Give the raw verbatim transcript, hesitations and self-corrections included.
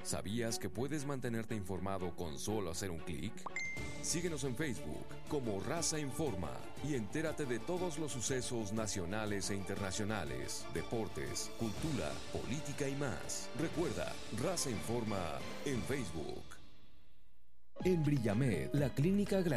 ¿Sabías que puedes mantenerte informado con solo hacer un clic? Síguenos en Facebook como Raza Informa y entérate de todos los sucesos nacionales e internacionales, deportes, cultura, política y más. Recuerda, Raza Informa en Facebook. En Brillamed, la clínica